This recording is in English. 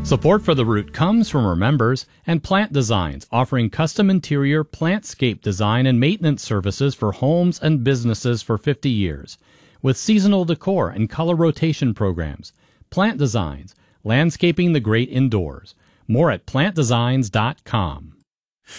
Support for The Root comes from our members and Plant Designs, offering custom interior plantscape design and maintenance services for homes and businesses for 50 years. With seasonal decor and color rotation programs. Plant Designs, landscaping the great indoors. More at plantdesigns.com.